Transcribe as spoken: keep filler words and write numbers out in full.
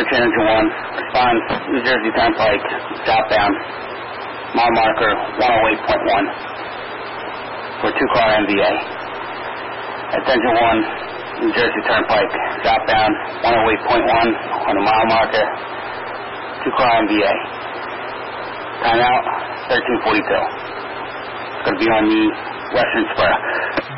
Station Engine one, respond New Jersey Turnpike, southbound, mile marker one oh eight point one for two-car M V A. Attention one, New Jersey Turnpike, southbound, one oh eight point one on the mile marker, two-car M V A. Timeout, thirteen forty-two. It's going to be on the Western Spur.